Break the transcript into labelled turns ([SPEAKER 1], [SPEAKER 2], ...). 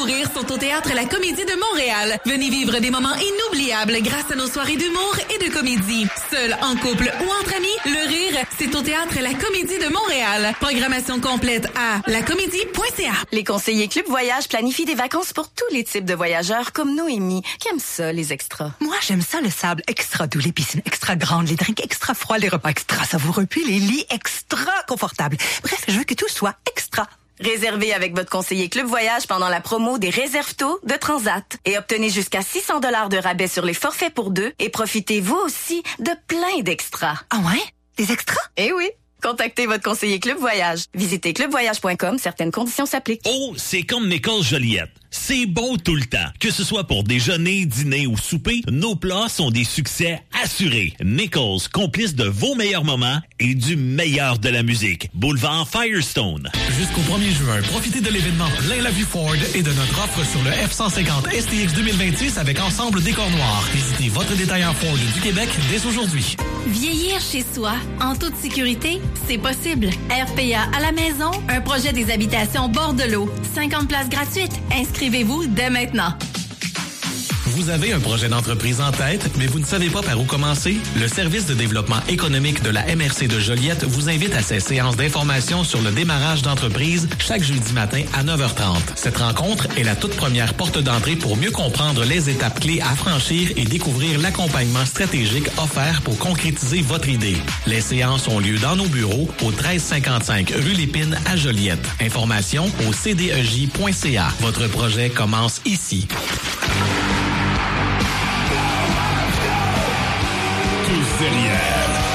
[SPEAKER 1] rires sont au Théâtre La Comédie de Montréal. Venez vivre des moments inoubliables grâce à nos soirées d'humour et de comédie. Seul, en couple ou entre amis, le rire, c'est au Théâtre La Comédie de Montréal. Programmation complète à lacomédie.ca.
[SPEAKER 2] Les conseillers Club Voyage planifient des vacances pour tous les types de voyageurs comme Noémie, qui aime ça, les extras.
[SPEAKER 3] Moi, j'aime ça, le sable extra doux, les piscines extra grandes, les drinks extra froids, les repas extra savoureux, puis les lits extra confortables. Bref, je veux que tout soit extra.
[SPEAKER 2] Réservez avec votre conseiller Club Voyage pendant la promo des Réserve-Tôt de Transat et obtenez jusqu'à 600 $ de rabais sur les forfaits pour deux et profitez vous aussi de plein d'extras.
[SPEAKER 3] Ah ouais? Des extras?
[SPEAKER 2] Eh oui! Contactez votre conseiller Club Voyage. Visitez clubvoyage.com, certaines conditions s'appliquent.
[SPEAKER 4] Oh, c'est comme Nichols Joliette. C'est bon tout le temps. Que ce soit pour déjeuner, dîner ou souper, nos plats sont des succès assurés. Nichols, complice de vos meilleurs moments et du meilleur de la musique. Boulevard Firestone.
[SPEAKER 5] Jusqu'au 1er juin, profitez de l'événement Plein la vue Ford et de notre offre sur le F-150 STX 2026 avec ensemble décor noir. Visitez votre détaillant Ford du Québec dès aujourd'hui.
[SPEAKER 1] Vieillir chez soi, en toute sécurité, c'est possible. RPA à la maison, un projet des habitations bord de l'eau. 50 places gratuites. Inscrivez-vous dès maintenant.
[SPEAKER 5] Vous avez un projet d'entreprise en tête, mais vous ne savez pas par où commencer? Le service de développement économique de la MRC de Joliette vous invite à ses séances d'information sur le démarrage d'entreprise chaque jeudi matin à 9h30. Cette rencontre est la toute première porte d'entrée pour mieux comprendre les étapes clés à franchir et découvrir l'accompagnement stratégique offert pour concrétiser votre idée. Les séances ont lieu dans nos bureaux au 1355 rue Lépine à Joliette. Informations au cdej.ca. Votre projet commence ici.
[SPEAKER 6] Tous derrière